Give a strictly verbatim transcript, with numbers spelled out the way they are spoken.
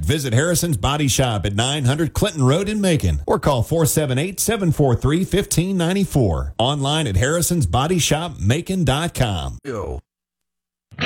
Visit Harrison's Body Shop at nine hundred Clinton Road in Macon or call four seven eight, seven four three, one five nine four. Online at harrisons body shop macon dot com. Yo.